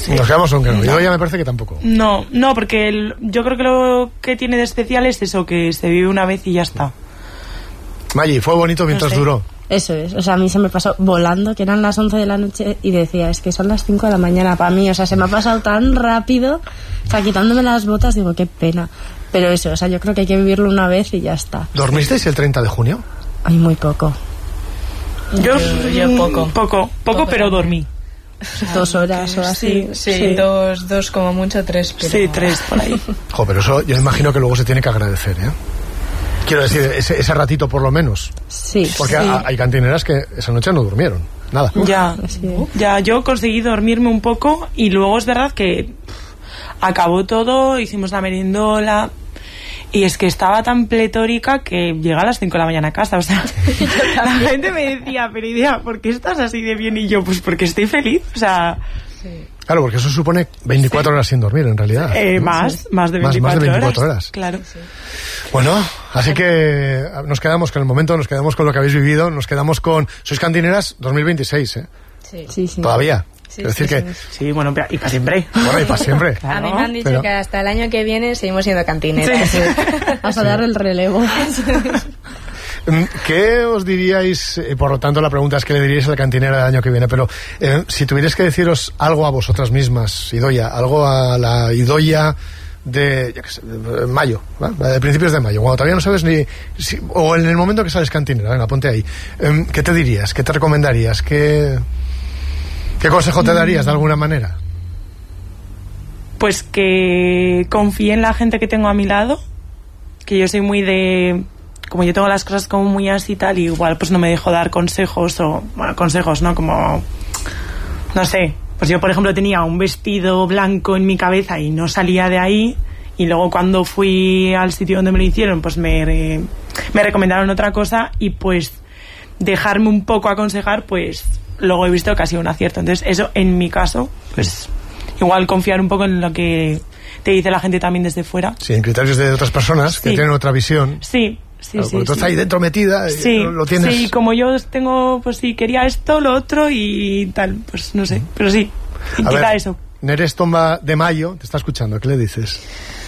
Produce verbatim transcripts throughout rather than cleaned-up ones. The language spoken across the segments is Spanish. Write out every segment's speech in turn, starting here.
Sí. Nos quedamos con que no. Yo ya me parece que tampoco. No, no, porque el, yo creo que lo que tiene de especial es eso, que se vive una vez y ya está. Maggi, fue bonito mientras no sé. duró. Eso es, o sea, a mí se me pasó volando, que eran las once de la noche y decía, es que son las cinco de la mañana para mí, o sea, se me ha pasado tan rápido, o sea, quitándome las botas, digo, qué pena. Pero eso, o sea, yo creo que hay que vivirlo una vez y ya está. ¿Dormisteis el treinta de junio? Ay, muy poco. Yo, yo, yo poco. Poco, poco, pero dormí. Dos horas o así. Sí, sí, sí. Dos, dos como mucho, tres. Pero... Sí, tres por ahí. Jo, pero eso yo imagino que luego se tiene que agradecer, ¿eh? Quiero decir, ese, ese ratito por lo menos. Sí. Porque sí. hay cantineras que esa noche no durmieron. Nada. Ya, sí. ya, yo conseguí dormirme un poco y luego es verdad que acabó todo, hicimos la meriendola y es que estaba tan pletórica que llegué a las cinco de la mañana a casa, o sea, la gente me decía, pero idea, ¿por qué estás así de bien? Y yo, pues porque estoy feliz, o sea... Sí. Claro, porque eso supone veinticuatro sí. horas sin dormir, en realidad. Eh, más, sí. más de veinticuatro, más, más de veinticuatro horas. horas. Claro. Sí. Bueno, así que nos quedamos con el momento, nos quedamos con lo que habéis vivido, nos quedamos con... Sois cantineras dos mil veintiséis, ¿eh? Sí. Sí, sí. Todavía. Sí, Quiero decir sí, que... sí. Sí, bueno, y para siempre. Bueno, y para siempre. Claro. A mí me han dicho pero... que hasta el año que viene seguimos siendo cantineras. Sí. Vas a sí. dar el relevo. ¿Qué os diríais? Eh, por lo tanto, la pregunta es: ¿qué le diríais a la cantinera del año que viene? Pero eh, si tuvierais que deciros algo a vosotras mismas, Idoia, algo a la Idoia de, ya que sé, de mayo, ¿vale? De principios de mayo, cuando todavía no sabes ni si, o en el momento que sales cantinera, venga, ponte ahí. Eh, ¿Qué te dirías? ¿Qué te recomendarías? ¿Qué, qué consejo te darías de alguna manera? Pues que confíe en la gente que tengo a mi lado, que yo soy muy de... Como yo tengo las cosas como muy así y tal, y igual pues no me dejo dar consejos o... Bueno, consejos, ¿no? Como... No sé. Pues yo, por ejemplo, tenía un vestido blanco en mi cabeza y no salía de ahí. Y luego cuando fui al sitio donde me lo hicieron, pues me, re... me recomendaron otra cosa. Y pues dejarme un poco aconsejar, pues luego he visto que ha sido un acierto. Entonces eso, en mi caso, pues igual confiar un poco en lo que te dice la gente también desde fuera. Sí, en criterios de otras personas sí. que tienen otra visión. Sí. Sí, claro, sí, tú sí. estás ahí dentro metida, sí, lo, lo tienes. Sí, como yo tengo, pues sí, quería esto, lo otro y tal, pues no sé, pero sí, y a quizá ver, eso. Neres Tomba de Mayo, te está escuchando, ¿qué le dices?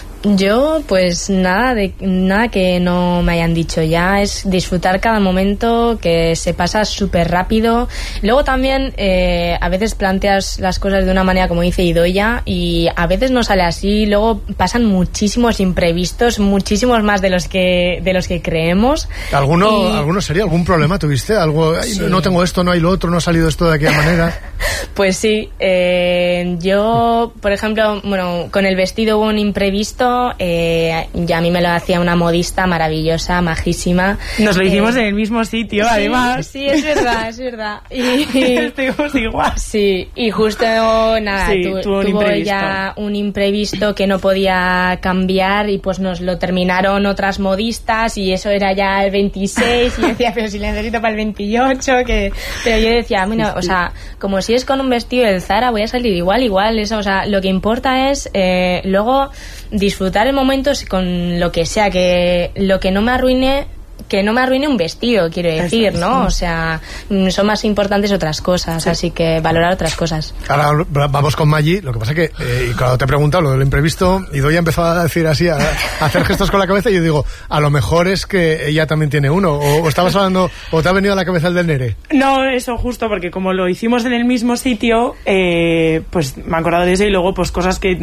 Yo, pues nada, de, nada que no me hayan dicho ya, es disfrutar cada momento, que se pasa súper rápido. Luego también, eh, a veces planteas las cosas de una manera como dice Idoia, y a veces no sale así, luego pasan muchísimos imprevistos, muchísimos más de los que de los que creemos. ¿Alguno, y... ¿alguno sería? ¿Algún problema tuviste? ¿Algo? Ay, sí. no, no tengo esto, no hay lo otro, no ha salido esto de aquella manera. Pues sí, eh, yo, por ejemplo, bueno, con el vestido hubo un imprevisto. Eh, ya a mí me lo hacía una modista maravillosa, majísima. Nos lo hicimos eh, en el mismo sitio, sí, además. Sí, es verdad, es verdad. Y, estuvimos igual. Sí, y justo nada, sí, tu, tuvo un tuvo imprevisto. ya un imprevisto que no podía cambiar y pues nos lo terminaron otras modistas y eso era ya el veintiséis y yo decía, pero si le necesito para el veintiocho, que... pero yo decía, mira, o sea, como si es con un vestido del Zara voy a salir igual, igual, eso, o sea, lo que importa es eh, luego disfrutar el momento con lo que sea, que lo que no me arruine que no me arruine un vestido, quiero decir, ¿no? O sea, son más importantes otras cosas, sí. Así que valorar otras cosas. Ahora vamos con Maggi, lo que pasa que, eh, y cuando te he preguntado lo del imprevisto, Idoia empezó a decir así, a, a hacer gestos con la cabeza, y yo digo, a lo mejor es que ella también tiene uno, o, o estabas hablando, o te ha venido a la cabeza el del Nere. No, eso justo, porque como lo hicimos en el mismo sitio, eh, pues me he acordado de eso, y luego pues cosas que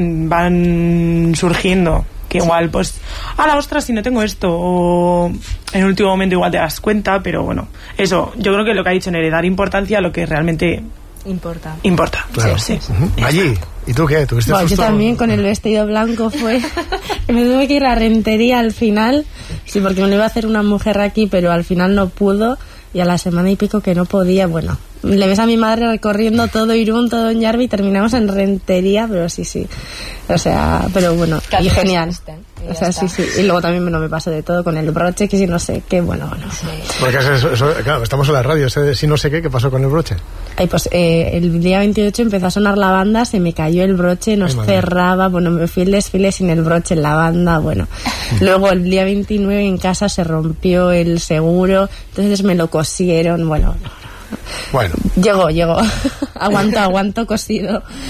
van surgiendo. Que igual, pues, a la ostra si no tengo esto, o en el último momento igual te das cuenta, pero bueno, eso, yo creo que lo que ha dicho Nere, dar importancia a lo que realmente importa. Importa, claro. Sí, sí. Uh-huh. Allí, ¿y tú qué? ¿Tuviste bueno, susto? Yo también con el vestido blanco fue que me tuve que ir a Rentería al final, sí, porque me lo iba a hacer una mujer aquí, pero al final no pudo, y a la semana y pico que no podía, bueno, le ves a mi madre recorriendo todo Irún, todo en Yarbi, y terminamos en Rentería, pero sí, sí, o sea, pero bueno, que y genial, y o sea, está. sí, sí, y luego también me, no me pasó de todo con el broche, que si no sé qué, bueno, bueno. Sí. Porque eso, eso, claro, estamos en la radio, ese de si no sé qué, ¿qué pasó con el broche? Ay, pues eh, el día veintiocho empezó a sonar la banda, se me cayó el broche, nos Ay, cerraba, bueno, me fui el desfile sin el broche en la banda, bueno. Luego el día veintinueve en casa se rompió el seguro, entonces me lo cosieron, bueno, Bueno. Llegó, llegó. aguanto, aguanto cosido.